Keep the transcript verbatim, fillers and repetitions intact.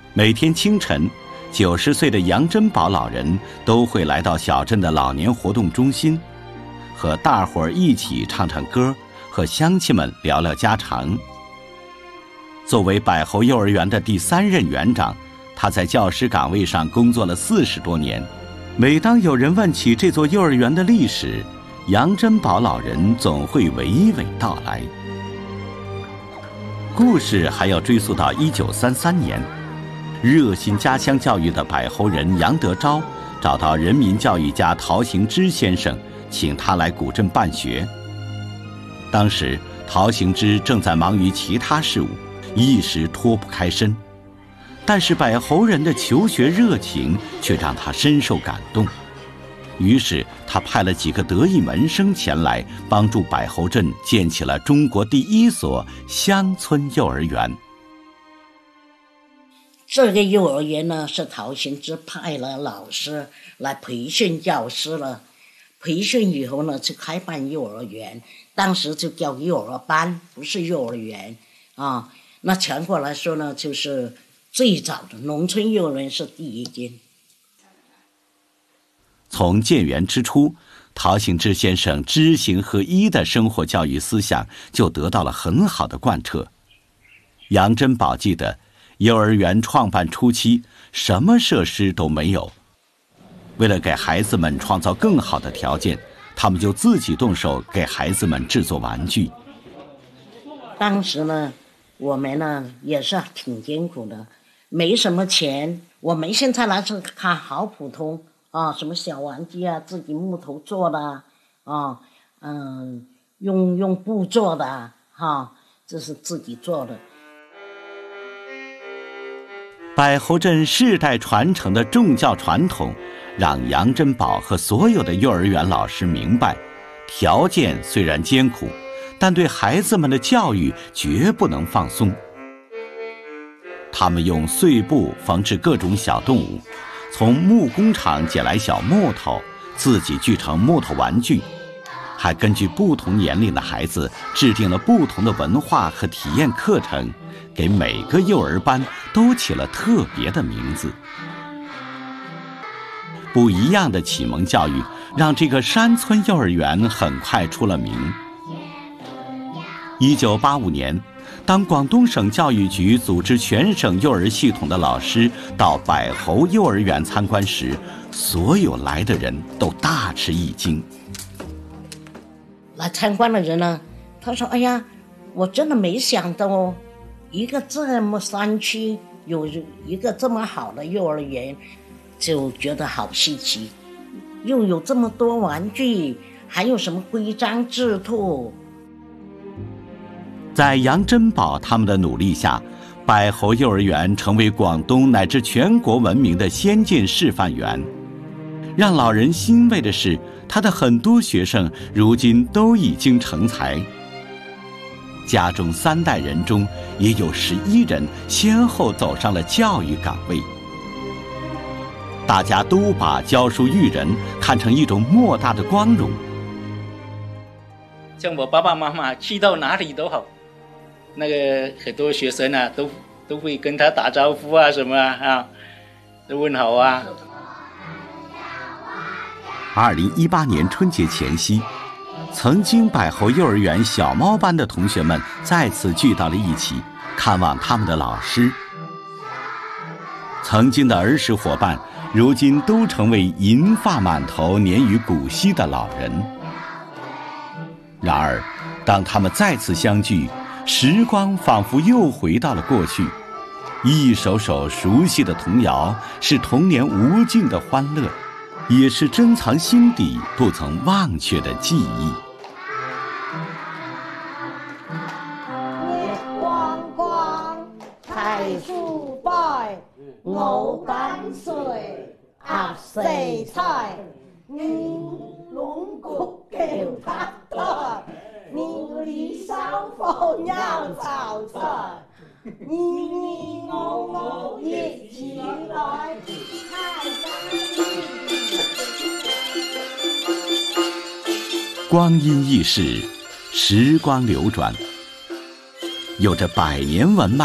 每天清晨，九十岁的杨珍宝老人都会来到小镇的老年活动中心，和大伙儿一起唱唱歌，和乡亲们聊聊家常。作为百侯幼儿园的第三任园长，他在教师岗位上工作了四十多年。每当有人问起这座幼儿园的历史，杨珍宝老人总会娓娓道来。故事还要追溯到一九三三年，热心家乡教育的百侯人杨德昭找到人民教育家陶行知先生，请他来古镇办学。当时陶行知正在忙于其他事务，一时脱不开身，但是百侯人的求学热情却让他深受感动。于是他派了几个得意门生前来，帮助百侯镇建起了中国第一所乡村幼儿园。 这个幼儿园呢，是陶行知派了老师来培训教师了，培训以后呢，就开办幼儿园，当时就叫幼儿班，不是幼儿园啊。那全国来说呢，就是最早的农村幼儿园是第一间。 从建园之初，陶行知先生知行合一的生活教育思想就得到了很好的贯彻。杨珍宝记得，幼儿园创办初期，什么设施都没有。为了给孩子们创造更好的条件，他们就自己动手给孩子们制作玩具。 当时呢，我们呢也是挺艰苦的，没什么钱。我们现在来说看好普通啊，什么小玩具啊，自己木头做的啊，嗯，用用布做的哈、啊，这是自己做的。 百侯镇世代传承的重教传统，让杨珍宝和所有的幼儿园老师明白，条件虽然艰苦，但对孩子们的教育绝不能放松。他们用碎布缝制各种小动物，从木工厂捡来小木头，自己锯成木头玩具，还根据不同年龄的孩子制定了不同的文化和体验课程，给每个幼儿班都起了特别的名字。不一样的启蒙教育让这个山村幼儿园很快出了名。一九八五年，当广东省教育局组织全省幼儿系统的老师到百侯幼儿园参观时，所有来的人都大吃一惊。 来参观的人呢，他说：“哎呀，我真的没想到哦，一个这么山区有一个这么好的幼儿园，就觉得好稀奇，又有这么多玩具，还有什么规章制度。” 在杨珍宝他们的努力下，百侯幼儿园成为广东乃至全国闻名的先进示范园。让老人欣慰的是，他的很多学生如今都已经成才。家中三代人中，也有十一人先后走上了教育岗位。大家都把教书育人看成一种莫大的光荣。 像我爸爸妈妈去到哪里都好，那个很多学生啊，都都会跟他打招呼啊，什么啊，都问好啊。 二零一八年春节前夕，曾经百侯幼儿园小猫班的同学们再次聚到了一起，看望他们的老师。曾经的儿时伙伴，如今都成为银发满头、年逾古稀的老人。然而，当他们再次相聚，时光仿佛又回到了过去，一首首熟悉的童谣，是童年无尽的欢乐，也是珍藏心底不曾忘却的记忆。 月光光，太腐敗，我等誰合四菜，你龍骨叫他多，你裏手放優炒菜，你你我我一起來，太光阴易逝，时光流转，有着百年文脉